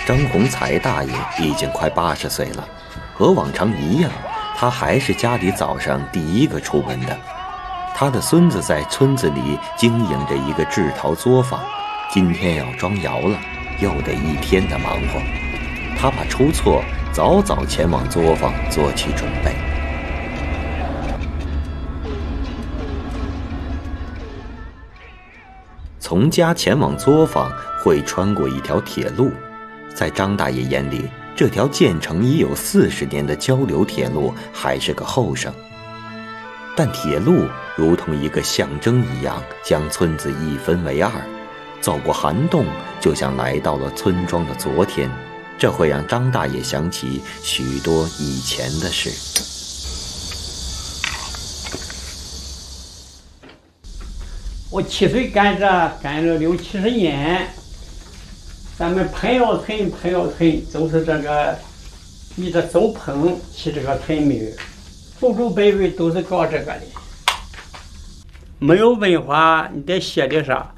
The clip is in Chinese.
张洪才大爷已经快80岁了，和往常一样，他还是家里早上第一个出门的。他的孙子在村子里经营着一个制陶作坊，今天要装窑了，又得一天的忙活。他怕出错，早早前往作坊做起准备。从家前往作坊会穿过一条铁路，在张大爷眼里，这条建成已有40年的交流铁路还是个后生。但铁路如同一个象征一样，将村子一分为二。走过寒冬，就像来到了村庄的昨天，这会让张大爷想起许多以前的事。 我7岁干了60、70年，咱们朋友村都是这个一直走棚起这个村名，祖祖辈辈都是搞这个的。没有文化，你得写的啥？